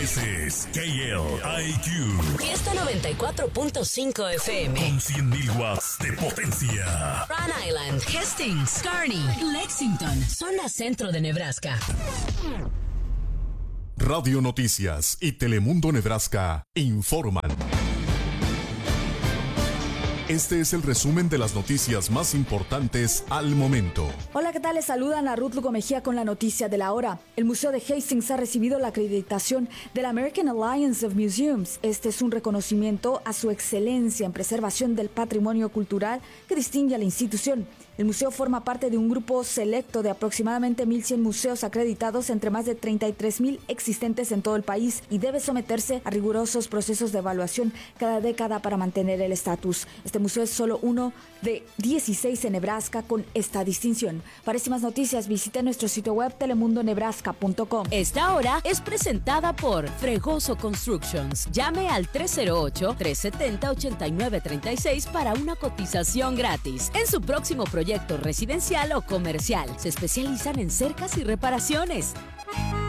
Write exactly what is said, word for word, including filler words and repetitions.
Ese es K L I Q. Fiesta noventa y cuatro punto cinco F M. Con cien mil watts de potencia. Rhode Island, Hastings, Kearney, Lexington, zona centro de Nebraska. Radio Noticias y Telemundo Nebraska informan. Este es el resumen de las noticias más importantes al momento. Hola, ¿qué tal? Les saludan a Ruth Lugo Mejía con la noticia de la hora. El Museo de Hastings ha recibido la acreditación de la American Alliance of Museums. Este es un reconocimiento a su excelencia en preservación del patrimonio cultural que distingue a la institución. El museo forma parte de un grupo selecto de aproximadamente mil cien museos acreditados entre más de treinta y tres mil existentes en todo el país y debe someterse a rigurosos procesos de evaluación cada década para mantener el estatus. Este museo es solo uno de dieciséis en Nebraska con esta distinción. Para más noticias, visite nuestro sitio web telemundo nebraska punto com. Esta hora es presentada por Fregoso Constructions. Llame al tres cero ocho, tres siete cero, ocho nueve tres seis para una cotización gratis en su próximo proyecto residencial o comercial. Se especializan en cercas y reparaciones.